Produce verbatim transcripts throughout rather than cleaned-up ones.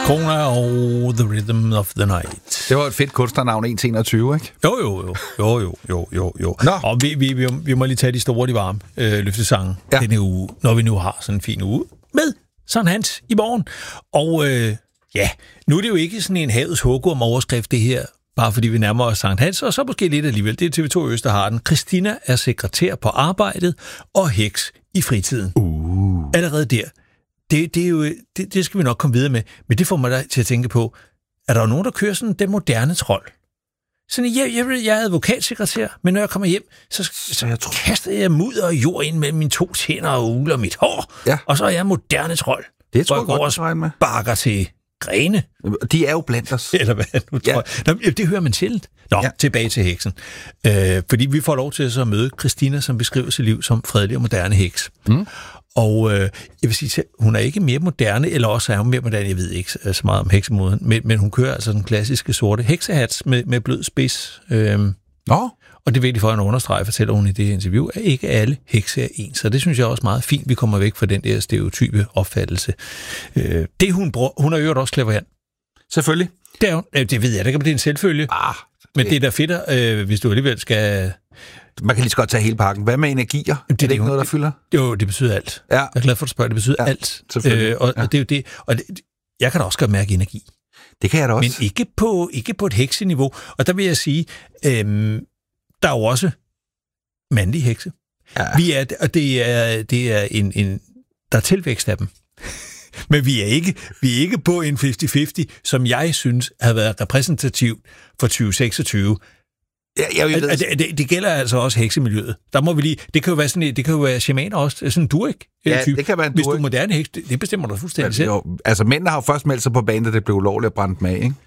Kona og The Rhythm of the Night. Det var et fedt kunstnernavn, en til enogtyve, ikke? Jo, jo, jo, jo, jo, jo, jo, jo. Nå. Og vi, vi, vi, vi må lige tage de store, de varme øh, løftesange ja. denne uge, når vi nu har sådan en fin uge med Sankt Hans i morgen. Og øh, ja, nu er det jo ikke sådan en havets hugorm overskrift, det her, bare fordi vi nærmer os Sankt Hans, og så måske lidt alligevel. Det er T V to Øst, der har den. Christina er sekretær på arbejdet og heks i fritiden. Uh. Allerede der. Det, det, er jo, det, det skal vi nok komme videre med, men det får mig da til at tænke på, er der jo nogen, der kører sådan den moderne trold? Sådan, jeg, jeg, jeg er advokatsekretær, men når jeg kommer hjem, så, så jeg tror... kaster jeg mudder og jord ind mellem mine to tænder og uler mit hår, ja. Og så er jeg moderne trold. Det tror jeg, jeg godt, og med. Bakker til grene. De er jo blandt os. Eller hvad nu tror ja. jeg. Det hører man sjældent. Nå, ja. Tilbage til heksen. Øh, fordi vi får lov til så at møde Christina, som beskriver sit liv som fredelig og moderne heks. Mm. Og øh, jeg vil sige, hun er ikke mere moderne, eller også er hun mere moderne, jeg ved ikke så meget om heksemoden, men, men hun kører altså den klassiske sorte heksehat med, med blød spids. Øhm, Nå. Og det er vigtigt for at understrege, fortæller hun i det interview, at ikke alle hekse er ens. Så det synes jeg er også meget fint, vi kommer væk fra den der stereotype opfattelse. Øh, det hun bruger, hun har jo også clairvoyant. Selvfølgelig. Det, er jo, det ved jeg, det er en selvfølge. Ah, det... Men det er da fedt, øh, hvis du alligevel skal... Man kan lige så godt tage hele pakken. Hvad med energier? Det, er det ikke noget, der fylder? Jo, det betyder alt. Ja. Jeg er glad for, at du spørger. Det betyder ja, alt. Øh, og, ja. og det er jo det. Og det, jeg kan da også godt mærke energi. Det kan jeg da også. Men ikke på, ikke på et hekseniveau. Og der vil jeg sige, øhm, der er jo også mandlige hekse. Ja. Vi er, og det er, det er en, en... Der er tilvækst af dem. Men vi er ikke, vi er ikke på en halvtreds halvtreds, som jeg synes har været repræsentativ for tyve seksogtyve. Ja, jeg, jeg, jeg, det, det, det gælder altså også heksemiljøet. Der må vi lige, det kan jo være sådan, det kan jo være shamaner også, sådan en durik. Ja, type. Det kan være en Hvis du er moderne heks, det, det bestemmer du fuldstændig selv. Jo, altså mændene har jo først meldt sig på banen, da det blev ulovligt at brænde dem af, ikke?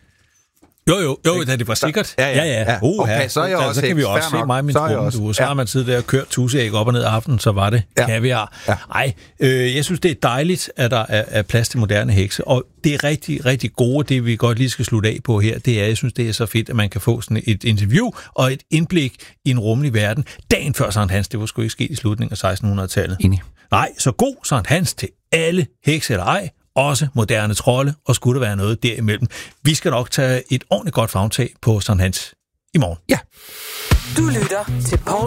Jo, jo, jo, da det var sikkert. Ja, ja. ja. ja. Uh, okay, så er jeg altså, også så kan vi også se mig og min trumme. Så, så ja. har man tid der og kørt tuseæg op og ned af aftenen, så var det ja. kaviar. Ja. Ej, øh, jeg synes, det er dejligt, at der er, er plads til moderne hekse, og det er rigtig, rigtig gode, det vi godt lige skal slutte af på her, det er, jeg synes, det er så fedt, at man kan få sådan et interview og et indblik i en rummelig verden. Dagen før Sankt Hans, det var sgu ikke sket i slutningen af sekstenhundredetallet. Enig. Nej, så god Sankt Hans til alle hekse eller ej, også moderne trolde, og skulle der være noget derimellem. Vi skal nok tage et ordentligt godt favntag på Sankt Hans i morgen. Ja. Du lytter til Poul